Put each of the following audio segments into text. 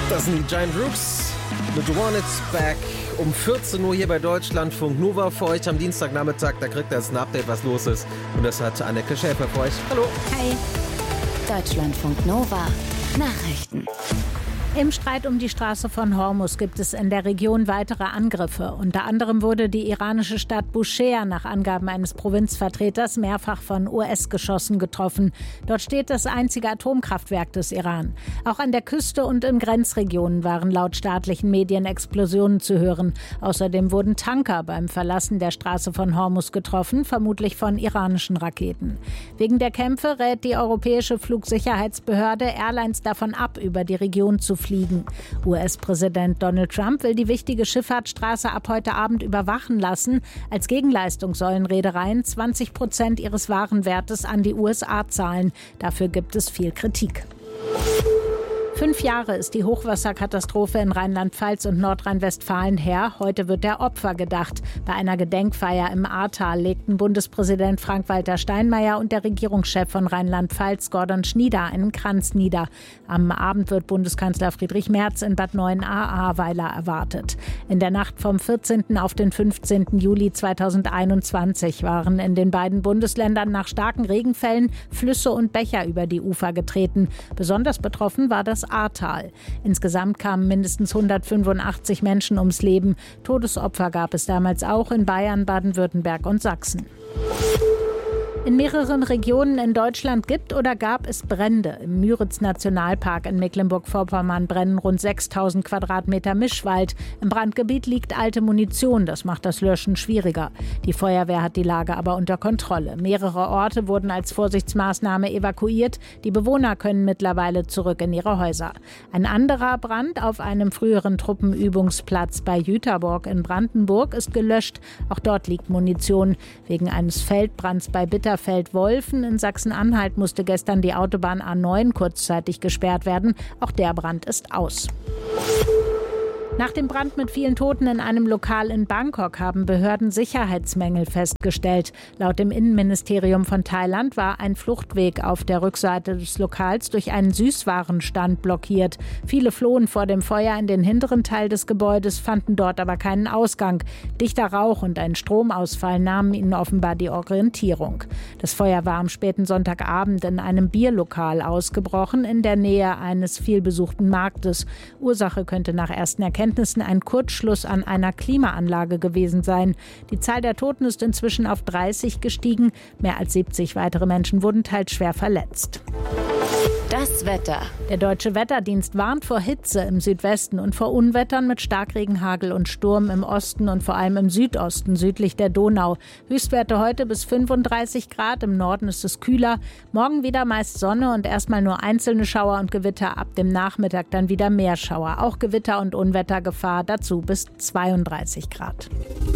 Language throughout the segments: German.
Das sind die Giant Rooks mit One It's Back. Um 14 Uhr hier bei Deutschlandfunk Nova für euch am Dienstagnachmittag. Da kriegt ihr jetzt ein Update, was los ist. Und das hat Anneke Schäfer für euch. Hallo. Hi. Deutschlandfunk Nova. Nachrichten. Im Streit um die Straße von Hormuz gibt es in der Region weitere Angriffe. Unter anderem wurde die iranische Stadt Bushehr nach Angaben eines Provinzvertreters mehrfach von US-Geschossen getroffen. Dort steht das einzige Atomkraftwerk des Iran. Auch an der Küste und in Grenzregionen waren laut staatlichen Medien Explosionen zu hören. Außerdem wurden Tanker beim Verlassen der Straße von Hormuz getroffen, vermutlich von iranischen Raketen. Wegen der Kämpfe rät die europäische Flugsicherheitsbehörde Airlines davon ab, über die Region zu fliegen. US-Präsident Donald Trump will die wichtige Schifffahrtsstraße ab heute Abend überwachen lassen. Als Gegenleistung sollen Reedereien 20% ihres Warenwertes an die USA zahlen. Dafür gibt es viel Kritik. 5 Jahre ist die Hochwasserkatastrophe in Rheinland-Pfalz und Nordrhein-Westfalen her. Heute wird der Opfer gedacht. Bei einer Gedenkfeier im Ahrtal legten Bundespräsident Frank-Walter Steinmeier und der Regierungschef von Rheinland-Pfalz, Gordon Schnieder, einen Kranz nieder. Am Abend wird Bundeskanzler Friedrich Merz in Bad Neuenahr-Ahrweiler erwartet. In der Nacht vom 14. auf den 15. Juli 2021 waren in den beiden Bundesländern nach starken Regenfällen Flüsse und Bächer über die Ufer getreten. Besonders betroffen war das Ahrtal. Insgesamt kamen mindestens 185 Menschen ums Leben. Todesopfer gab es damals auch in Bayern, Baden-Württemberg und Sachsen. In mehreren Regionen in Deutschland gibt oder gab es Brände. Im Müritz-Nationalpark in Mecklenburg-Vorpommern brennen rund 6.000 Quadratmeter Mischwald. Im Brandgebiet liegt alte Munition, das macht das Löschen schwieriger. Die Feuerwehr hat die Lage aber unter Kontrolle. Mehrere Orte wurden als Vorsichtsmaßnahme evakuiert. Die Bewohner können mittlerweile zurück in ihre Häuser. Ein anderer Brand auf einem früheren Truppenübungsplatz bei Jüterborg in Brandenburg ist gelöscht. Auch dort liegt Munition. Wegen eines Feldbrands bei Bitterfeld-Wolfen in Sachsen-Anhalt musste gestern die Autobahn A9 kurzzeitig gesperrt werden. Auch der Brand ist aus. Nach dem Brand mit vielen Toten in einem Lokal in Bangkok haben Behörden Sicherheitsmängel festgestellt. Laut dem Innenministerium von Thailand war ein Fluchtweg auf der Rückseite des Lokals durch einen Süßwarenstand blockiert. Viele flohen vor dem Feuer in den hinteren Teil des Gebäudes, fanden dort aber keinen Ausgang. Dichter Rauch und ein Stromausfall nahmen ihnen offenbar die Orientierung. Das Feuer war am späten Sonntagabend in einem Bierlokal ausgebrochen, in der Nähe eines vielbesuchten Marktes. Ursache könnte nach ersten Erkenntnissen ein Kurzschluss an einer Klimaanlage gewesen sein. Die Zahl der Toten ist inzwischen auf 30 gestiegen. Mehr als 70 weitere Menschen wurden teils schwer verletzt. Das Wetter. Der Deutsche Wetterdienst warnt vor Hitze im Südwesten und vor Unwettern mit Starkregen, Hagel und Sturm im Osten und vor allem im Südosten, südlich der Donau. Höchstwerte heute bis 35 Grad, im Norden ist es kühler. Morgen wieder meist Sonne und erstmal nur einzelne Schauer und Gewitter, ab dem Nachmittag dann wieder mehr Schauer. Auch Gewitter- und Unwettergefahr, dazu bis 32 Grad.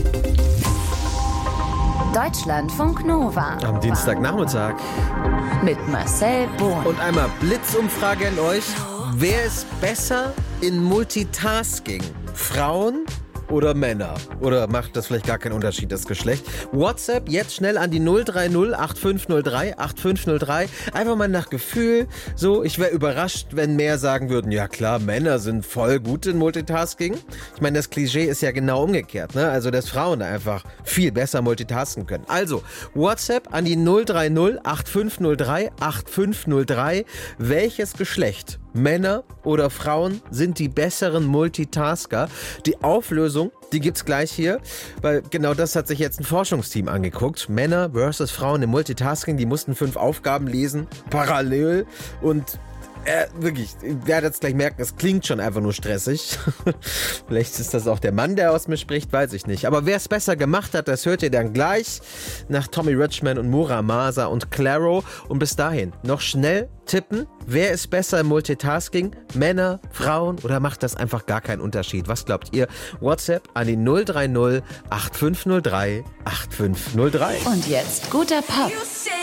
Deutschlandfunk Nova. Am Dienstagnachmittag. Mit Marcel Bohn. Und einmal Blitzumfrage an euch. Wer ist besser in Multitasking? Frauen oder Männer? Oder macht das vielleicht gar keinen Unterschied, das Geschlecht? WhatsApp jetzt schnell an die 030 8503 8503. Einfach mal nach Gefühl. So, ich wäre überrascht, wenn mehr sagen würden, ja klar, Männer sind voll gut in Multitasking. Ich meine, das Klischee ist ja genau umgekehrt, ne? Also, dass Frauen einfach viel besser multitasken können. Also, WhatsApp an die 030 8503 8503. Welches Geschlecht? Männer oder Frauen sind die besseren Multitasker? Die Auflösung, die gibt's gleich hier, weil genau das hat sich jetzt ein Forschungsteam angeguckt. Männer versus Frauen im Multitasking, die mussten 5 Aufgaben lesen, parallel und wirklich, ihr werdet es gleich merken, es klingt schon einfach nur stressig. Vielleicht ist das auch der Mann, der aus mir spricht, weiß ich nicht. Aber wer es besser gemacht hat, das hört ihr dann gleich nach Tommy Richman und Muramasa und Claro. Und bis dahin noch schnell tippen, wer ist besser im Multitasking? Männer, Frauen oder macht das einfach gar keinen Unterschied? Was glaubt ihr? WhatsApp an die 030 8503 8503. Und jetzt guter Pop.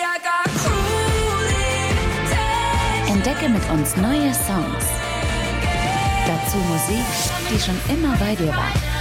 Entdecke mit uns neue Songs. Dazu Musik, die schon immer bei dir war.